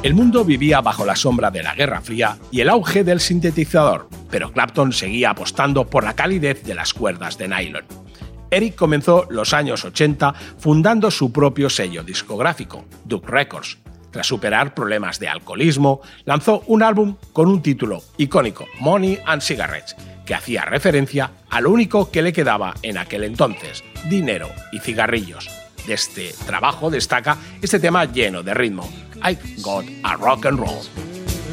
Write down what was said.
El mundo vivía bajo la sombra de la Guerra Fría y el auge del sintetizador, pero Clapton seguía apostando por la calidez de las cuerdas de nylon. Eric comenzó los años 80 fundando su propio sello discográfico, Duke Records. Tras superar problemas de alcoholismo, lanzó un álbum con un título icónico, Money and Cigarettes, que hacía referencia a lo único que le quedaba en aquel entonces, dinero y cigarrillos. De este trabajo destaca este tema lleno de ritmo, I Got a Rock and Roll.